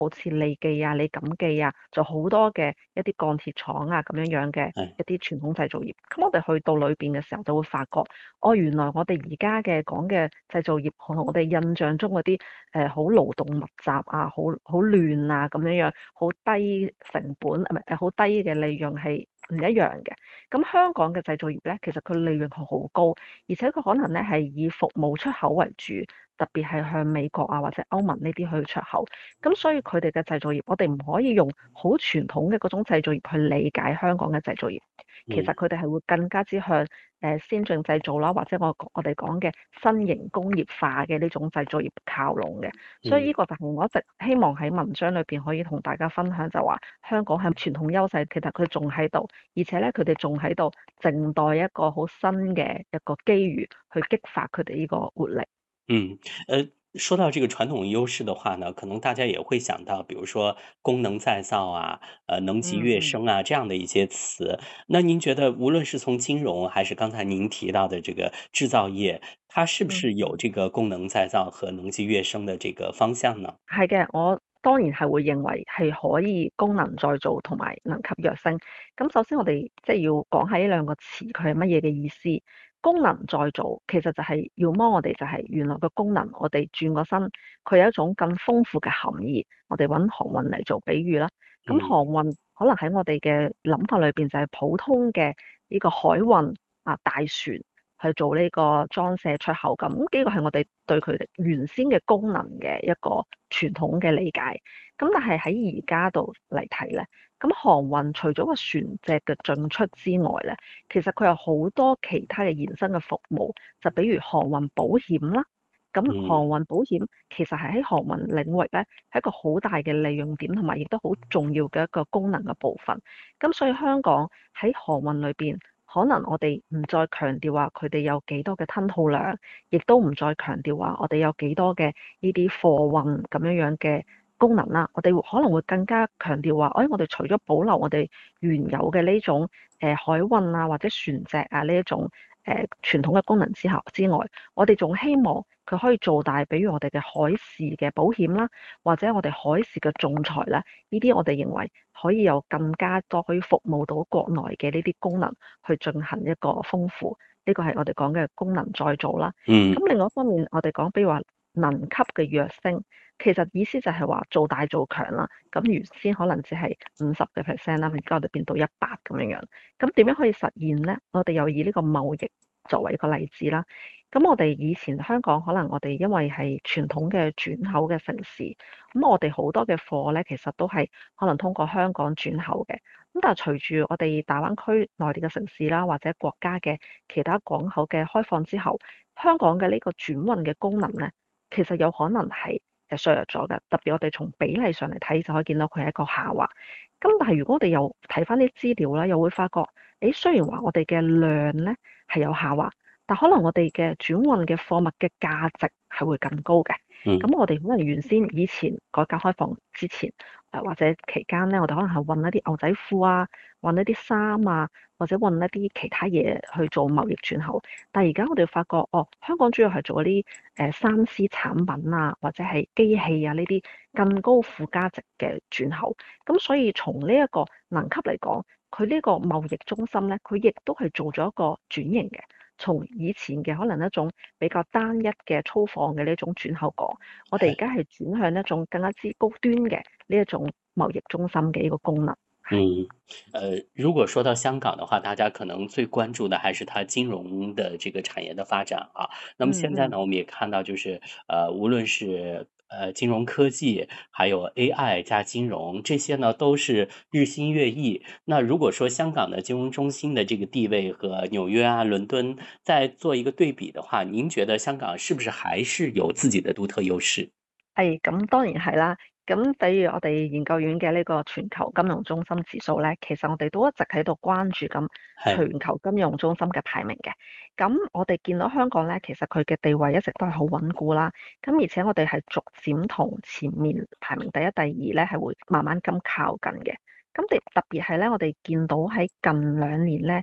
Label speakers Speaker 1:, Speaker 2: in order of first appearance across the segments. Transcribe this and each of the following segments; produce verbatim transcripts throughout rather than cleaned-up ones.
Speaker 1: 好似利記啊、李錦記啊，就好多嘅一啲鋼鐵廠啊咁樣樣嘅
Speaker 2: 係，
Speaker 1: 一啲傳統製造業。咁我哋去到裏邊嘅時候，就會發覺，哦，原來我哋而家嘅講嘅製造業，同我哋印象中嗰啲誒好勞動密集啊、好好亂啊咁樣樣，好低成本，唔係誒好低嘅利潤係唔一樣嘅。咁香港嘅製造業咧，其實佢利潤係好高，而且佢可能咧係以服務出口為主，特別係向美國啊或者歐盟呢啲去出口。咁所以佢哋嘅製造業，我哋唔可以用好傳統嘅嗰種製造業去理解香港嘅製造業。其實
Speaker 2: 嗯。
Speaker 1: 佢哋係會更加之向誒先進製造啦，或者我我哋講嘅新型工業化嘅呢種製造業靠攏嘅。所以
Speaker 2: 嗯。
Speaker 1: 呢個就係我一直希望喺文章裏邊可以同大家分享，就話香港係傳統優勢，其實佢仲喺度，而且咧佢哋仲喺度靜待一個好新嘅一個機遇去激發佢哋呢個活力。
Speaker 2: 嗯，呃，說到這個傳統優勢的話呢，可能大家也會想到，比如說功能再造啊，呃，能級躍
Speaker 1: 嗯嗯。
Speaker 2: 升啊，這樣的一些詞。那您覺得，無論是從金融，還是剛才您提到的這個製造業，它是不是有
Speaker 1: 嗯嗯。
Speaker 2: 這個功能再造和能級躍升的這個方向呢？
Speaker 1: 係嘅，我當然係會認為係可以功能再造同埋能級躍升。咁首先我哋即係要講下呢兩個詞佢係乜嘢嘅意思。功能再造其實就係、是、要麼我哋就係原來個功能，我哋轉個身，佢有一種更豐富嘅含義。我哋揾航運嚟做比喻啦。咁
Speaker 2: 嗯。
Speaker 1: 航運可能喺我哋嘅諗法裏邊就係普通嘅呢個海運啊，大船去做呢個裝卸出口咁，呢個係我哋對佢哋原先嘅功能嘅一個傳統嘅理解。咁但係喺而家度嚟睇咧，咁航運除咗個船隻嘅進出之外咧，其實佢有好多其他嘅延伸嘅服務，就比如航運保險啦。咁航
Speaker 2: 嗯。
Speaker 1: 運保險其實係喺航運領域咧，係一個好大嘅利用點，同埋亦都好重要嘅一個功能嘅部分。咁所以香港喺航運裏邊，可能我哋唔再強調話佢哋有幾多嘅吞吐量，亦都唔再強調話我哋有幾多嘅呢啲貨運咁樣樣嘅功能啦。我哋會可能會更加強調話，誒、哎，我哋除咗保留我哋原有嘅呢種誒、呃、海運啊或者船隻啊呢一種誒、呃、傳統嘅功能之後之外，我哋仲希望佢可以做大，比如我哋嘅海事嘅保險啦，或者我哋海事嘅仲裁咧，呢啲我哋認為可以有更加多可以服務到國內嘅呢啲功能去進行一個豐富。呢個係我哋講嘅功能再造啦。
Speaker 2: 嗯。
Speaker 1: 咁另外一方面，我哋講比如話能級嘅躍升，其實意思就係話做大做強啦。咁原先可能只係五十嘅 percent 啦，而家我哋變到一百咁樣樣。咁點樣可以實現呢？我哋又以呢個貿易作為一個例子啦。咁我哋以前香港可能我哋因為係傳統嘅轉口嘅城市，咁我哋好多嘅貨咧，其實都係可能通過香港轉口嘅。咁但係隨住我哋大灣區內地嘅城市啦，或者國家嘅其他港口嘅開放之後，香港嘅呢個轉運嘅功能咧，其實有可能係誒削弱咗嘅。特別我哋從比例上嚟睇，就可以見到佢係一個下滑。咁但係如果我哋又睇翻啲資料啦，又會發覺，誒雖然話我哋嘅量咧係有下滑，但可能我哋嘅轉運嘅貨物嘅價值係會更高嘅。
Speaker 2: 嗯。
Speaker 1: 咁我哋可能原先以前改革開放之前，誒或者期間咧，我哋可能係運一啲牛仔褲啊，運一啲衫啊，或者運一啲其他嘢去做貿易轉口。但係而家我哋發覺，哦，香港主要係做一啲誒三 C 產品啊，或者係機器啊呢啲更高附加值嘅轉口。咁所以從呢一個能級嚟講，佢呢個貿易中心咧，佢亦都係做咗一個轉型嘅。從以前嘅可能一種比較單一嘅粗放嘅呢種轉口港，我哋而家係轉向一種更加之高端嘅呢一種貿易中心嘅一個功能。係。
Speaker 2: 嗯，呃，如果說到香港的話，大家可能最關注的還是它金融的這個產業的發展啊。那麼現在
Speaker 1: 嗯嗯。
Speaker 2: 呢，我們也看到就是，呃，無論是呃金融科技，還有 A I 加金融，這些呢都是日新月異。那如果說香港的金融中心的這個地位和紐約啊、倫敦再做一個對比的話，您覺得香港是不是還是有自己的獨特優勢？
Speaker 1: 係，咁當然係啦。咁比如我哋研究院嘅呢個全球金融中心指數咧，其實我哋都一直喺度關注緊
Speaker 2: 係。
Speaker 1: 全球金融中心嘅排名嘅。咁我哋見到香港咧，其實佢嘅地位一直都係好穩固啦。咁而且我哋係逐漸同前面排名第一、第二咧係會慢慢咁靠近嘅。咁特特別係咧，我哋見到喺近兩年咧。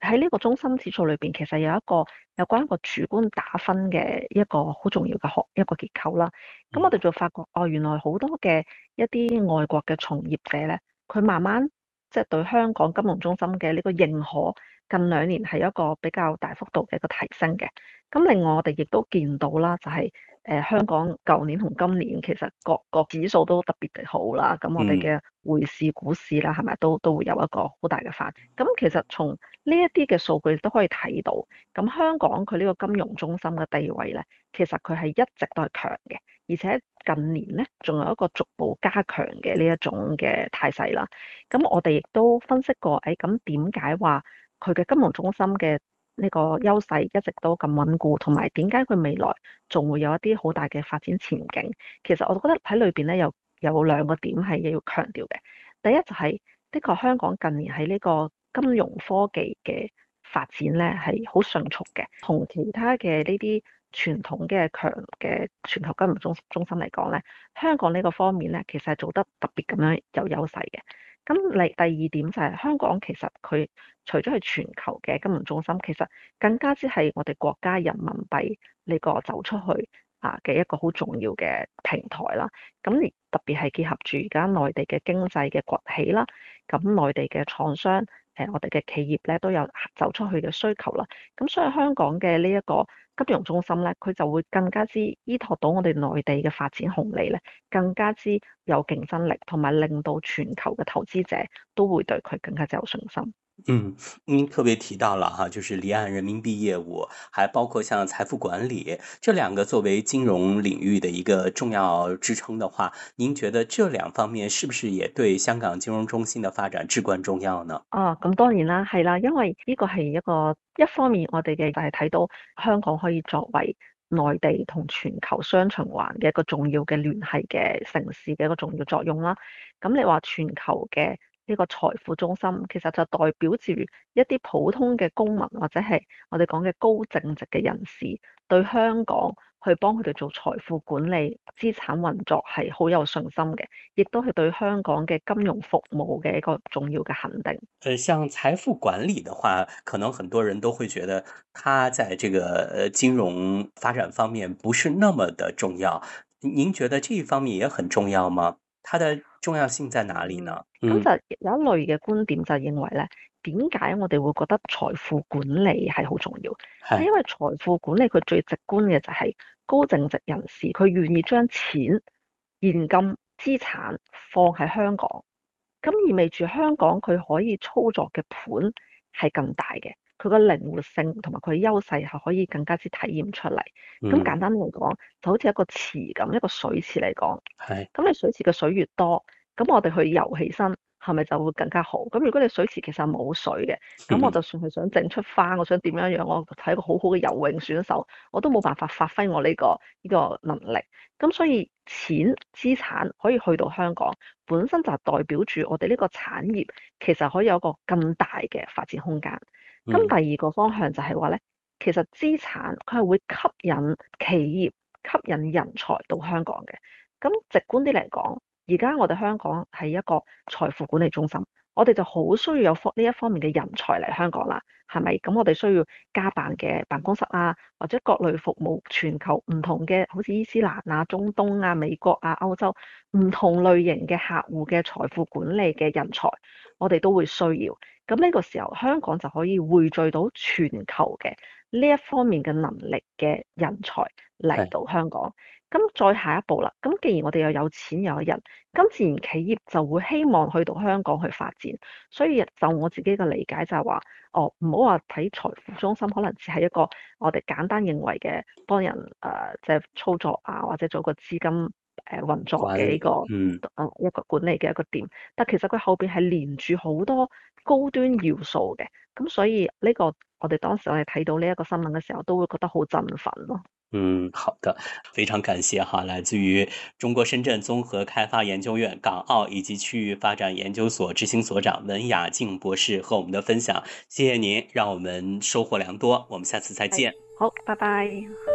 Speaker 1: 喺呢個中心指數裏邊，其實有一個有關一個主觀打分嘅一個好重要嘅學一個結構啦。咁我哋就發覺，哦，原來好多嘅一啲外國嘅從業者咧，佢慢慢即係對香港金融中心嘅呢個認可，近兩年係一個比較大幅度嘅一個提升嘅。咁另外我哋亦都見到啦，就係、是、誒、呃、香港舊年同今年其實各個指數都特別地好啦。咁我哋
Speaker 2: 嗯。
Speaker 1: 嘅匯市、股市啦，係咪都都會有一個好大嘅發展。咁其實從呢一啲嘅數據都可以睇到，咁香港佢呢個金融中心嘅地位咧，其實佢係一直都係強嘅，而且近年咧仲有一個逐步加強嘅呢一種嘅態勢啦。咁我哋亦都分析過，誒咁點解話佢嘅金融中心嘅呢個優勢一直都咁穩固，同埋點解佢未來仲會有一啲好大嘅發展前景？其實我覺得喺裏邊咧有有兩個點係要強調嘅。第一就係、是、的確香港近年喺呢個金融科技嘅發展咧係好迅速嘅，同其他嘅呢啲傳統嘅強嘅全球金融中中心嚟講咧，香港呢個方面咧其實係做得特別咁樣有優勢嘅。咁嚟第二點就係香港其實佢除咗係全球嘅金融中心，其實更加之係我哋國家人民幣呢個走出去啊嘅一個好重要嘅平台啦。咁而特別係結合住而家內地嘅經濟嘅崛起啦，咁內地嘅廠商誒我哋嘅企業咧都有走出去嘅需求啦。咁所以香港嘅呢一個金融中心咧，佢就會更加之依託到我哋內地嘅發展紅利咧，更加之有競爭力，同埋令到全球嘅投資者都會對佢更加之有信心。
Speaker 2: 嗯，您特別提到了哈，就是離岸人民幣業務，還包括像財富管理這兩個作為金融領域的一個重要支撐的話，您覺得這兩方面是不是也對香港金融中心的發展至關重要呢？
Speaker 1: 啊，咁當然啦，係啦，因為呢個係一個一方面，我哋嘅就係睇到香港可以作為內地同全球雙循環嘅一個重要嘅聯繫嘅城市嘅一個重要作用啦。咁你話全球嘅呢個財富中心，其實就代表住一啲普通嘅公民或者係我哋講嘅高淨值嘅人士，對香港去幫佢哋做財富管理、資產運作係好有信心嘅，亦都係對香港嘅金融服務嘅一個重要嘅肯定。
Speaker 2: 呃，像財富管理的話，可能很多人都會覺得它在這個呃金融發展方面不是那麼的重要。您覺得這一方面也很重要嗎？它的重要性在哪裡呢？
Speaker 1: 咁
Speaker 2: 嗯，
Speaker 1: 就有一類嘅觀點就認為咧，點解我哋會覺得財富管理係好重要？係
Speaker 2: 係，
Speaker 1: 因為財富管理佢最直觀嘅就係高淨值人士，佢願意將錢、現金、資產放喺香港，咁意味住香港佢可以操作嘅盤係更大嘅，佢個靈活性同埋佢優勢係可以更加之體現出嚟。咁
Speaker 2: 嗯，
Speaker 1: 簡單嚟講，就好似一個池咁，一個水池嚟講。
Speaker 2: 係，
Speaker 1: 咁你水池嘅水越多，咁我哋去游起身係咪就會更加好？咁如果你水池其實冇水嘅，咁我就算係想整出花，我想點樣樣，我係一個好好嘅游泳選手，我都冇辦法發揮我呢個呢個能力。咁所以錢資產可以去到香港，本身就係代表住我哋呢個產業其實可以有一個更大嘅發展空間。咁
Speaker 2: 嗯，
Speaker 1: 第二個方向就係話咧，其實資產佢係會吸引企業、吸引人才到香港嘅。咁直觀啲嚟講，而家我哋香港係一個財富管理中心，我哋就好需要有方呢一方面嘅人才嚟香港啦，係咪？咁我哋需要加辦嘅辦公室啊，或者各類服務全球唔同嘅，好似伊斯蘭啊、中東啊、美國啊、歐洲唔同類型嘅客戶嘅財富管理嘅人才，我哋都會需要。咁呢個時候，香港就可以匯聚到全球嘅呢一方面嘅能力嘅人才嚟
Speaker 2: 係。
Speaker 1: 到香港。咁再下一步啦，咁既然我哋又有錢又有人，咁自然企業就會希望去到香港去發展。所以就我自己嘅理解就係話，哦，唔好話睇財富中心，可能只係一個我哋簡單認為嘅幫人誒即係操作啊，或者做個資金誒運作
Speaker 2: 管理，
Speaker 1: 嘅一個誒、
Speaker 2: 嗯。
Speaker 1: 呃、一個管理嘅一個點。但其實佢後邊係連住好多高端要素嘅，咁所以呢個我哋當時我哋睇到呢一個新聞嘅時候，都會覺得好振奮咯。
Speaker 2: 嗯，好的，非常感謝哈，來自於中國深圳綜合開發研究院港澳以及區域發展研究所執行所長文雅靜博士和我們的分享，謝謝您，讓我們收穫良多，我們下次再
Speaker 1: 係，
Speaker 2: 見。
Speaker 1: 好，拜拜。